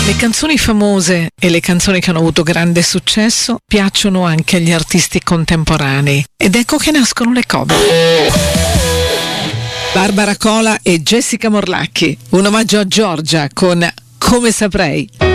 Le canzoni famose e le canzoni che hanno avuto grande successo piacciono anche agli artisti contemporanei ed ecco che nascono le cover. Barbara Cola e Jessica Morlacchi, un omaggio a Giorgia con Come saprei.